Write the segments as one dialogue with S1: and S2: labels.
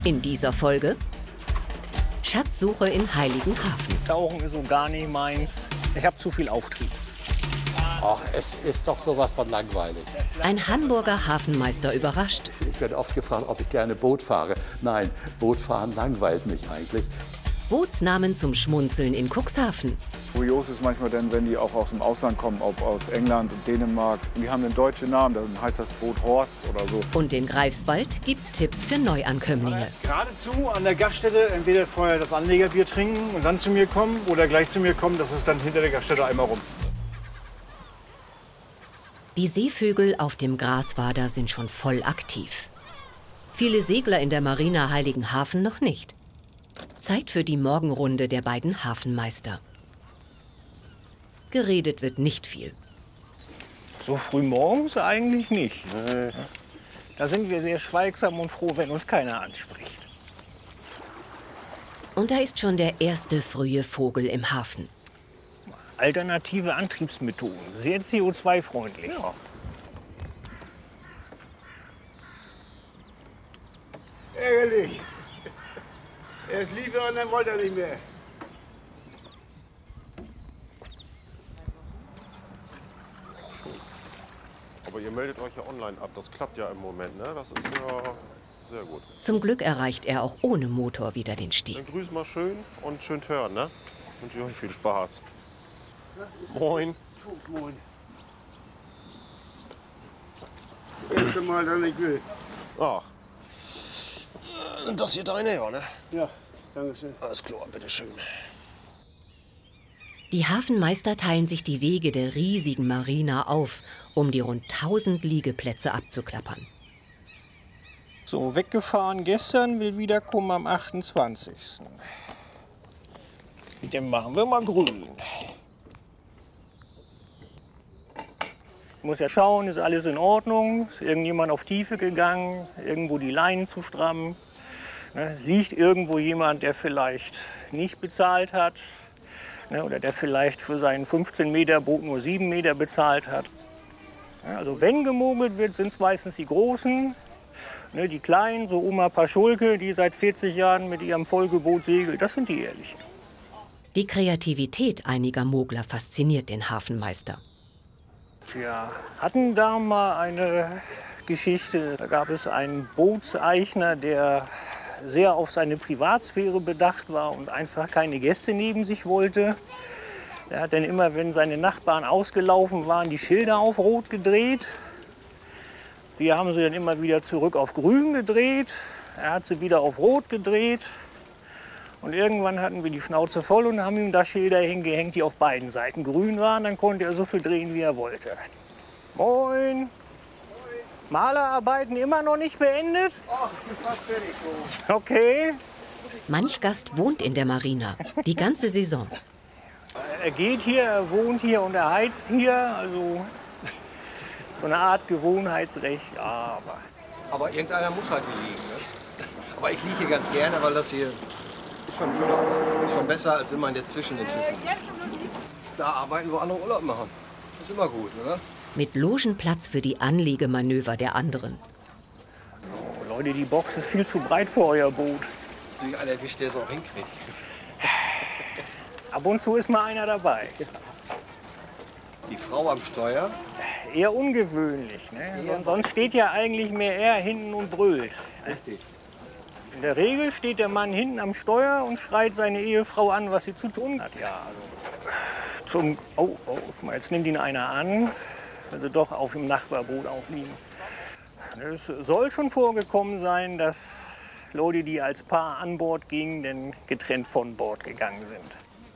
S1: In dieser Folge Schatzsuche in Heiligenhafen.
S2: Tauchen ist so gar nicht meins. Ich habe zu viel Auftrieb.
S3: Ach, es ist doch sowas von langweilig.
S1: Ein Hamburger Hafenmeister überrascht.
S3: Ich werde oft gefragt, ob ich gerne Boot fahre. Nein, Bootfahren langweilt mich eigentlich.
S1: Bootsnamen zum Schmunzeln in Cuxhaven.
S4: Kurios ist manchmal dann, wenn die auch aus dem Ausland kommen, ob aus England und Dänemark. Und die haben einen deutschen Namen, dann heißt das Boot Horst oder so.
S1: Und in Greifswald gibt's Tipps für Neuankömmlinge.
S5: Geradezu an der Gaststätte entweder vorher das Anlegerbier trinken und dann zu mir kommen oder gleich zu mir kommen, das ist dann hinter der Gaststätte einmal rum.
S1: Die Seevögel auf dem Graswader sind schon voll aktiv. Viele Segler in der Marina Heiligenhafen noch nicht. Zeit für die Morgenrunde der beiden Hafenmeister. Geredet wird nicht viel.
S2: So früh morgens eigentlich nicht. Da sind wir sehr schweigsam und froh, wenn uns keiner anspricht.
S1: Und da ist schon der erste frühe Vogel im Hafen.
S2: Alternative Antriebsmethoden, sehr CO2-freundlich. Ja.
S6: Ärgerlich. Erst lief er und dann wollte er nicht mehr.
S7: Aber ihr meldet euch ja online ab. Das klappt ja im Moment, ne? Das ist ja sehr gut.
S1: Zum Glück erreicht er auch ohne Motor wieder den Steg.
S7: Dann grüß mal schön und schön hören, ne? Wünsche ich euch viel Spaß. Moin.
S6: Moin. Das erste Mal, dass ich will.
S7: Ach. Das hier deine, ja, ne?
S6: Ja, danke schön.
S7: Alles klar, bitteschön.
S1: Die Hafenmeister teilen sich die Wege der riesigen Marina auf, um die rund 1000 Liegeplätze abzuklappern.
S2: So, weggefahren gestern, will wiederkommen am 28. Den machen wir mal grün. Ich muss ja schauen, ist alles in Ordnung? Ist irgendjemand auf Tiefe gegangen? Irgendwo die Leinen zu stramm? Es liegt irgendwo jemand, der vielleicht nicht bezahlt hat, oder der vielleicht für seinen 15 Meter Boot nur 7 Meter bezahlt hat. Also wenn gemogelt wird, sind es meistens die Großen. Die Kleinen, so Oma Paschulke, die seit 40 Jahren mit ihrem Vollgeboot segelt, das sind die Ehrlichen.
S1: Die Kreativität einiger Mogler fasziniert den Hafenmeister.
S2: Wir hatten da mal eine Geschichte. Da gab es einen Bootseigner, der sehr auf seine Privatsphäre bedacht war und einfach keine Gäste neben sich wollte. Er hat dann immer, wenn seine Nachbarn ausgelaufen waren, die Schilder auf Rot gedreht. Wir haben sie dann immer wieder zurück auf Grün gedreht. Er hat sie wieder auf Rot gedreht. Und irgendwann hatten wir die Schnauze voll und haben ihm da Schilder hingehängt, die auf beiden Seiten grün waren. Dann konnte er so viel drehen, wie er wollte. Moin. Malerarbeiten immer noch nicht beendet?
S6: Ach, ich bin fast fertig.
S2: Okay.
S1: Manch Gast wohnt in der Marina, die ganze Saison.
S2: Er geht hier, er wohnt hier und er heizt hier. Also so eine Art Gewohnheitsrecht. Ja,
S8: aber irgendeiner muss halt hier liegen. Ne? Aber ich liege hier ganz gerne, weil das hier ist schon schöner. Ist schon besser als immer in der zwischen den Schiffen. Da arbeiten, wo andere Urlaub machen. Das ist immer gut, oder?
S1: Mit Logenplatz für die Anlegemanöver der anderen.
S2: Oh, Leute, die Box ist viel zu breit für euer Boot.
S8: Natürlich einer erwischt, der es auch hinkriegt.
S2: Ab und zu ist mal einer dabei.
S8: Die Frau am Steuer?
S2: Eher ungewöhnlich. Ne? Sonst steht ja eigentlich mehr er hinten und brüllt.
S8: Richtig.
S2: In der Regel steht der Mann hinten am Steuer und schreit seine Ehefrau an, was sie zu tun hat. Ja, also guck mal, jetzt nimmt ihn einer an, weil sie doch auf dem Nachbarboot aufliegen. Es soll schon vorgekommen sein, dass Leute, die als Paar an Bord gingen, dann getrennt von Bord gegangen sind.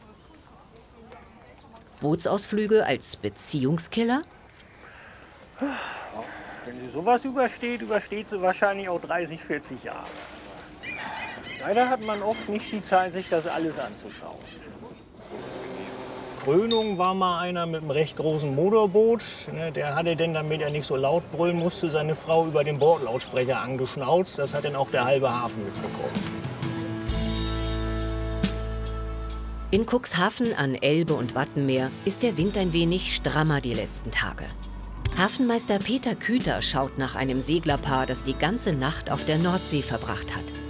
S1: Bootsausflüge als Beziehungskiller?
S2: Wenn sie sowas übersteht, übersteht sie wahrscheinlich auch 30, 40 Jahre. Leider hat man oft nicht die Zeit, sich das alles anzuschauen. Krönung war mal einer mit einem recht großen Motorboot. Der hatte denn, damit er nicht so laut brüllen musste, seine Frau über den Bordlautsprecher angeschnauzt. Das hat dann auch der halbe Hafen mitbekommen.
S1: In Cuxhaven an Elbe und Wattenmeer ist der Wind ein wenig strammer die letzten Tage. Hafenmeister Peter Küter schaut nach einem Seglerpaar, das die ganze Nacht auf der Nordsee verbracht hat.